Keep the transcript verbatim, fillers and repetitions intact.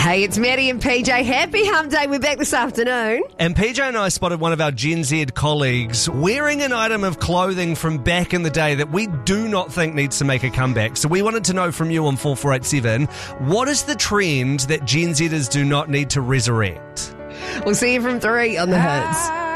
Hey, it's Maddie and P J. Happy Hump Day. We're back this afternoon. And P J and I spotted one of our Gen Z colleagues wearing an item of clothing from back in the day that we do not think needs to make a comeback. So we wanted to know from you on four four eight seven, what is the trend that Gen Zers do not need to resurrect? We'll see you from three on the Hits.